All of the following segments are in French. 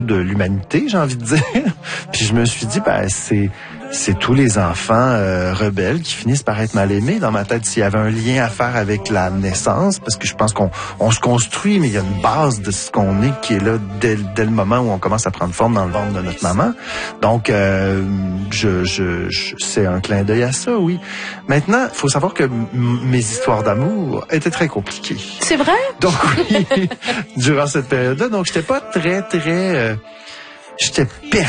de l'humanité, j'ai envie de dire. Puis je me suis dit, ben c'est tous les enfants rebelles qui finissent par être mal aimés. Dans ma tête, s'il y avait un lien à faire avec la naissance, parce que je pense qu'on se construit, mais il y a une base de ce qu'on est qui est là dès le moment où on commence à prendre forme dans le ventre de notre maman. Donc, c'est un clin d'œil à ça, oui. Maintenant, il faut savoir que mes histoires d'amour étaient très compliquées. C'est vrai? Donc oui, durant cette période-là, donc j'étais pas très j'étais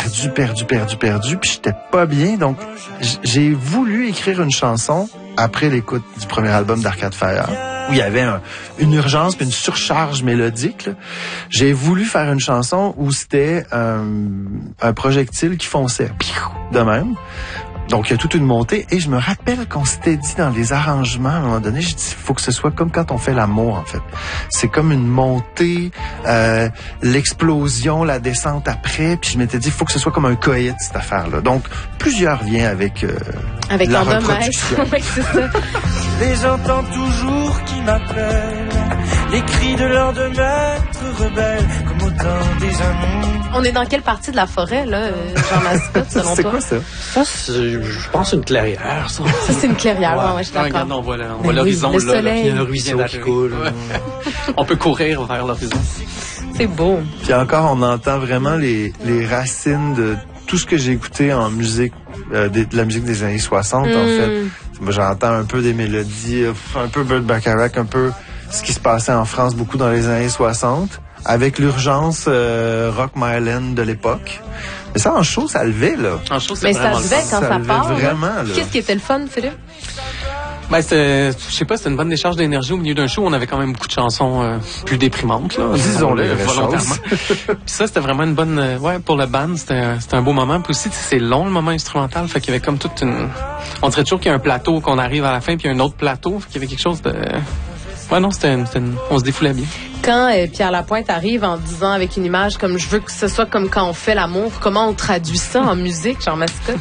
perdu, puis j'étais pas bien. Donc, j'ai voulu écrire une chanson après l'écoute du premier album d'Arcade Fire, où il y avait une urgence puis une surcharge mélodique, là. J'ai voulu faire une chanson où c'était un projectile qui fonçait, de même. Donc, il y a toute une montée. Et je me rappelle qu'on s'était dit dans les arrangements, à un moment donné, j'ai dit, il faut que ce soit comme quand on fait l'amour, en fait. C'est comme une montée, l'explosion, la descente après. Puis je m'étais dit, il faut que ce soit comme un coït, cette affaire-là. Donc, plusieurs liens avec la reproduction. Oui, c'est ça. Et j'entends toujours qui m'appellent, les cris de l'heure de maître rebelle, comme au temps des amours. On est dans quelle partie de la forêt, là, Jean Mascotte, selon toi? C'est quoi ça? Ça, je pense une clairière, ça. Ça, c'est une clairière, ouais, je suis d'accord. Regarde, on voit l'horizon, le là. soleil. Il y a un ruisseau qui coule. Ouais. On peut courir vers l'horizon. C'est beau. Puis encore, on entend vraiment les racines de tout ce que j'ai écouté en musique, de la musique des années 60, en fait. Moi, j'entends un peu des mélodies, un peu Burt Bacharach, un peu ce qui se passait en France beaucoup dans les années 60, avec l'urgence rock Myland de l'époque. Mais ça, en show, ça levait, là. En show, c'est Mais vraiment ça levait quand ça part. Vraiment, là. Qu'est-ce qui était le fun, Philippe? Ben, je sais pas, c'était une bonne décharge d'énergie au milieu d'un show. On avait quand même beaucoup de chansons plus déprimantes, là. Disons-le, volontairement. Puis ça, c'était vraiment une bonne, pour le band, c'était un beau moment. Puis aussi, c'est long, le moment instrumental. Fait qu'il y avait comme toute une, on dirait toujours qu'il y a un plateau qu'on arrive à la fin, puis il y a un autre plateau. Fait qu'il y avait quelque chose de, ouais, non, on se défoulait bien. Quand Pierre Lapointe arrive en disant avec une image comme je veux que ce soit comme quand on fait l'amour, comment on traduit ça en musique, Jean Mascotte?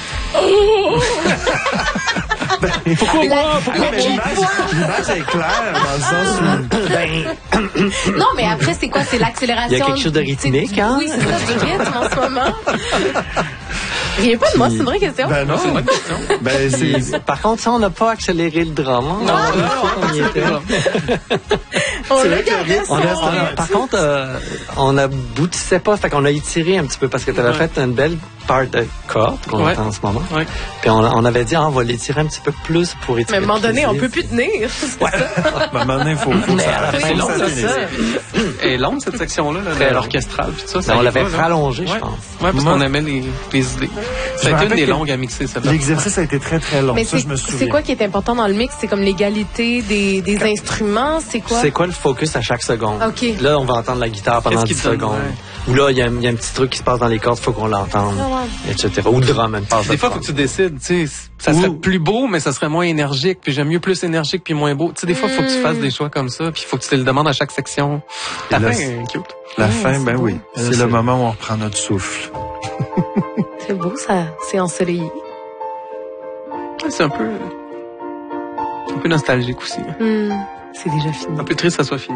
Pourquoi l'image est claire dans le sens où... Non, mais après, c'est quoi? C'est l'accélération. Il y a quelque chose de rythmique, hein? Oui, c'est ça, du rythme en ce moment. Riez pas de moi, c'est une vraie question. Ben non. C'est une bonne question. Ben, c'est... Par contre, ça, on n'a pas accéléré le drum. Hein? On y était. On l'a gardé ça. Par contre, on aboutissait pas, fait qu'on a étiré un petit peu parce que tu avais fait une belle part de corde qu'on entend en ce moment. Ouais. Puis on avait dit, on va l'étirer un petit peu plus pour étirer. Mais à un moment donné, on peut plus tenir. Ouais. Ben, à un moment donné, il faut Mais ça. à la fin, C'est long, ça c'est ça. Et longue, cette section-là, Très long. l'orchestrale, puis tout ça. On l'avait y va, là. rallongé, je Ouais. pense. Ouais, parce Moi- qu'on aimait les idées. Ça a été une des longues à mixer, ça. L'exercice a été très, très long. Mais Ça, je me souviens. c'est quoi qui est important dans le mix? C'est comme l'égalité des instruments? C'est quoi? C'est quoi le focus à chaque seconde? OK. Là, on va entendre la guitare pendant Qu'est-ce 10 qui te donne, secondes. ouais. Ou là, il y a un petit truc qui se passe dans les cordes, il faut qu'on l'entende, etc. Ou le drum, même passe. Des fois, faut que tu décides, tu sais, ça serait plus beau, mais ça serait moins énergique, puis j'aime mieux plus énergique puis moins beau. Tu sais, des fois, faut que tu fasses des choix comme ça, puis faut que tu te le demandes à chaque section. La Et là, fin est cute. La fin, ben oui. C'est c'est- le moment où on reprend notre souffle. C'est beau, ça. C'est ensoleillé. Ouais, c'est un peu nostalgique aussi. C'est déjà fini. Un peu triste que ça soit fini.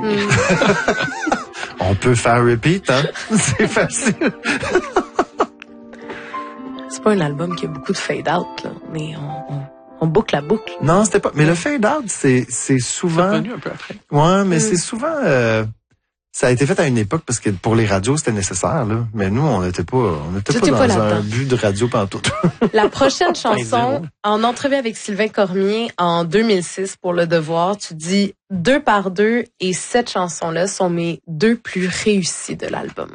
On peut faire repeat, hein? C'est facile. C'est pas un album qui a beaucoup de fade-out, là. Mais on boucle la boucle. Non, c'était pas. Mais le fade out, c'est souvent. Revenu un peu après. Ouais, mais c'est souvent. Ça a été fait à une époque parce que pour les radios c'était nécessaire là. Mais nous on n'était pas J'étais dans pas un là-dedans. but de radio pantoute. La prochaine chanson, en entrevue avec Sylvain Cormier en 2006 pour Le Devoir, tu dis 2 par 2 et cette chanson-là sont mes 2 plus réussies de l'album.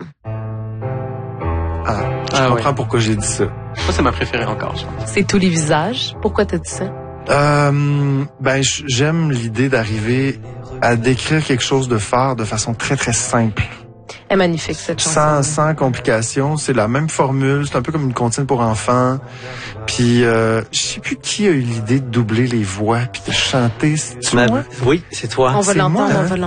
Je comprends pourquoi j'ai dit ça. Ça, c'est ma préférée encore, je pense. C'est Tous les visages. Pourquoi t'as dit ça? Ben j'aime l'idée d'arriver à décrire quelque chose de fort de façon très très simple. Elle est magnifique cette chanson. Sans complications, c'est la même formule, c'est un peu comme une comptine pour enfants. Puis je sais plus qui a eu l'idée de doubler les voix puis de chanter, c'est moi. Oui, c'est toi. On va C'est l'entendre, moi, on hein? va l'entendre.